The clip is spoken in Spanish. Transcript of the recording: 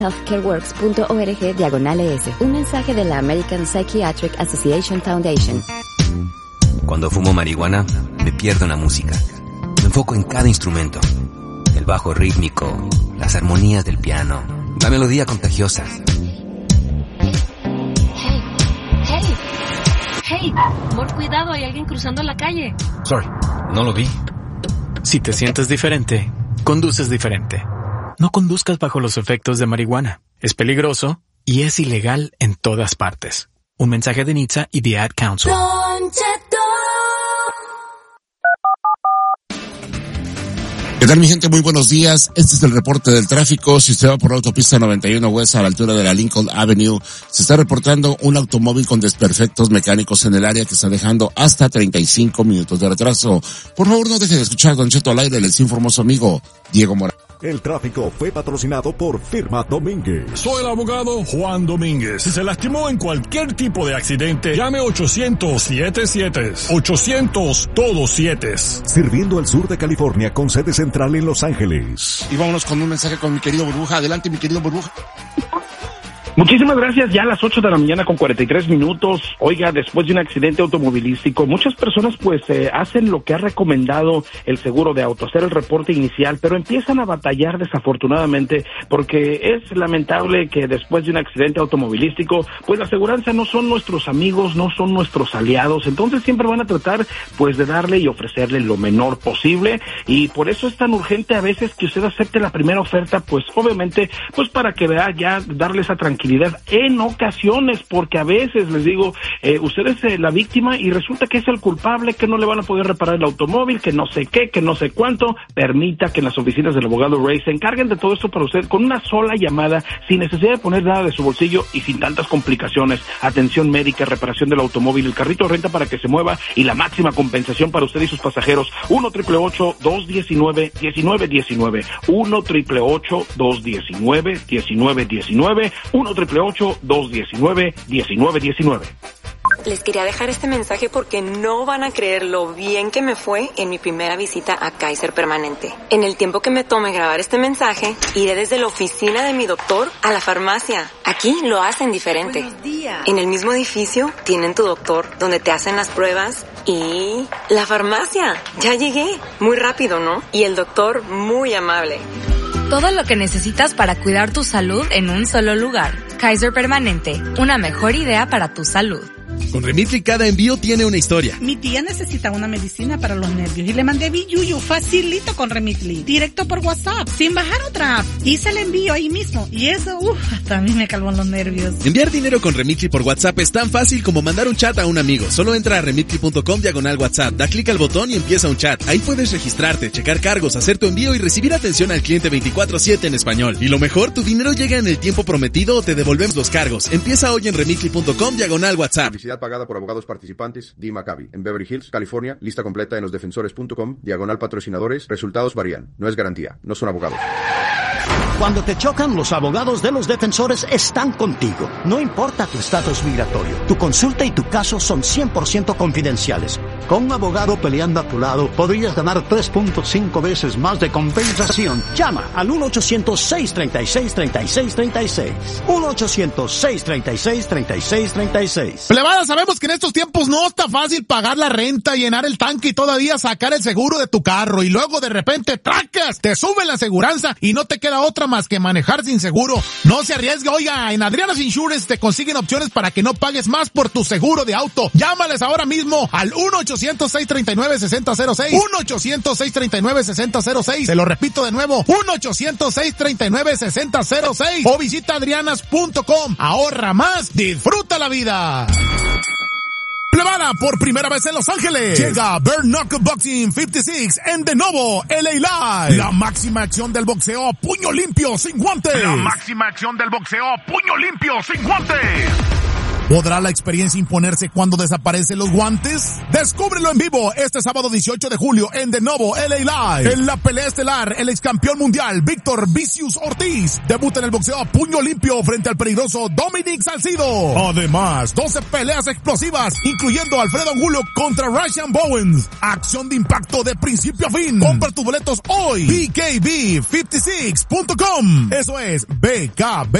healthcareworks.org/ES. Un mensaje de la American Psychiatric Association Foundation. Cuando fumo marihuana, me pierdo en la música. Me enfoco en cada instrumento. El bajo rítmico, las armonías del piano, la melodía contagiosa. Hey, por cuidado, hay alguien cruzando la calle. Sorry, no lo vi. Si te sientes diferente, conduces diferente. No conduzcas bajo los efectos de marihuana. Es peligroso y es ilegal en todas partes. Un mensaje de NHTSA y The Ad Council. ¿Qué tal, mi gente? Muy buenos días. Este es el reporte del tráfico. Si usted va por la autopista 91 West a la altura de la Lincoln Avenue, se está reportando un automóvil con desperfectos mecánicos en el área que está dejando hasta 35 minutos de retraso. Por favor, no deje de escuchar Don Cheto al aire. Les informó su amigo Diego Morales. El tráfico fue patrocinado por Firma Domínguez. Soy el abogado Juan Domínguez. Si se lastimó en cualquier tipo de accidente, llame 800-77. 800 todos 7. Sirviendo al sur de California con sede central en Los Ángeles. Y vámonos con un mensaje con mi querido Burbuja. Adelante, mi querido Burbuja. Muchísimas gracias, ya a las 8 de la mañana con 43 minutos. Oiga, después de un accidente automovilístico, muchas personas hacen lo que ha recomendado el seguro de auto, hacer el reporte inicial, pero empiezan a batallar desafortunadamente porque es lamentable que después de un accidente automovilístico, pues la aseguranza no son nuestros amigos, no son nuestros aliados, entonces siempre van a tratar de darle y ofrecerle lo menor posible, y por eso es tan urgente a veces que usted acepte la primera oferta, obviamente, para que vea ya darle esa tranquilidad en ocasiones, porque a veces les digo, usted es la víctima y resulta que es el culpable, que no le van a poder reparar el automóvil, que no sé qué, que no sé cuánto. Permita que en las oficinas del abogado Ray se encarguen de todo esto para usted con una sola llamada, sin necesidad de poner nada de su bolsillo y sin tantas complicaciones. Atención médica, reparación del automóvil, el carrito de renta para que se mueva y la máxima compensación para usted y sus pasajeros. 1-888-219-1919 1-888-219-1919 1-888-219-1919. Les quería dejar este mensaje porque no van a creer lo bien que me fue en mi primera visita a Kaiser Permanente. En el tiempo que me tome grabar este mensaje, iré desde la oficina de mi doctor a la farmacia. Aquí lo hacen diferente. Buenos días. En el mismo edificio tienen tu doctor, donde te hacen las pruebas, y la farmacia. Ya llegué. Muy rápido, ¿no? Y el doctor muy amable. Todo lo que necesitas para cuidar tu salud en un solo lugar. Kaiser Permanente, una mejor idea para tu salud. Con Remitly cada envío tiene una historia. Mi tía necesita una medicina para los nervios y le mandé Biyuyu facilito con Remitly, directo por WhatsApp, sin bajar otra app. Hice el envío ahí mismo y eso, hasta a mí me calmó los nervios. Enviar dinero con Remitly por WhatsApp es tan fácil como mandar un chat a un amigo. Solo entra a remitly.com/WhatsApp, da clic al botón y empieza un chat. Ahí puedes registrarte, checar cargos, hacer tu envío y recibir atención al cliente 24/7 en español. Y lo mejor, tu dinero llega en el tiempo prometido o te devolvemos los cargos. Empieza hoy en remitly.com/WhatsApp. Publicidad pagada por abogados participantes, D. Maccabi, en Beverly Hills, California. Lista completa en losdefensores.com, /patrocinadores. Resultados varían. No es garantía. No son abogados. Cuando te chocan, los abogados de Los Defensores están contigo. No importa tu estatus migratorio. Tu consulta y tu caso son 100% confidenciales. Con un abogado peleando a tu lado, podrías ganar 3.5 veces más de compensación. Llama al 1-800-636-3636. 1-800-636-3636. Plebada, sabemos que en estos tiempos no está fácil pagar la renta, llenar el tanque y todavía sacar el seguro de tu carro. Y luego de repente, ¡tracas!, te suben la aseguranza y no te queda otra más que manejar sin seguro. No se arriesgue, oiga, en Adriana's Insurance te consiguen opciones para que no pagues más por tu seguro de auto. Llámales ahora mismo al 1-800-639-6006. 1-800-639-6006. Se lo repito de nuevo, 1-800-639-6006. O visita adrianas.com. Ahorra más, disfruta la vida. Plebada, por primera vez en Los Ángeles, llega Bare Knuckle Boxing 56 en de nuevo LA Live. La máxima acción del boxeo a puño limpio sin guantes. La máxima acción del boxeo a puño limpio sin guantes. ¿Podrá la experiencia imponerse cuando desaparecen los guantes? Descúbrelo en vivo este sábado 18 de julio en The Novo LA Live. En la pelea estelar, el ex campeón mundial Víctor Vicious Ortiz debuta en el boxeo a puño limpio frente al peligroso Dominic Salcido. Además, 12 peleas explosivas, incluyendo a Alfredo Angulo contra Russian Bowens. Acción de impacto de principio a fin. Compra tus boletos hoy. BKB56.com. Eso es BKB